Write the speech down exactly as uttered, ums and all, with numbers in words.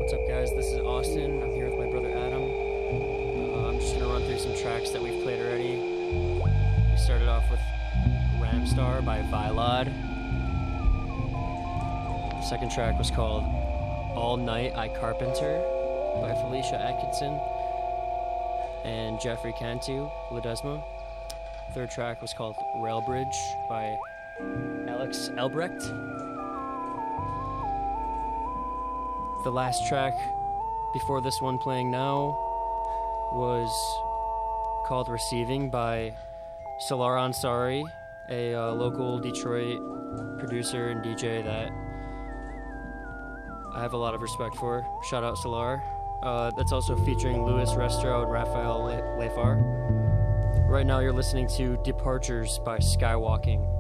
What's up, guys? This is Austin. I'm here with my brother Adam. Uh, I'm just going to run through some tracks that we've played already. We started off with Ramstar by Vylod. The second track was called All Night I Carpenter by Felicia Atkinson and Jeffrey Cantu, Ledesma. Third track was called Railbridge by Alex Elbrecht. The last track before this one playing now was called Receiving by Salar Ansari, a uh, local Detroit producer and D J that I have a lot of respect for. Shout out Salar. Uh, that's also featuring Louis Restro and Raphael Le- Lefar. Right now you're listening to Departures by Skywalking.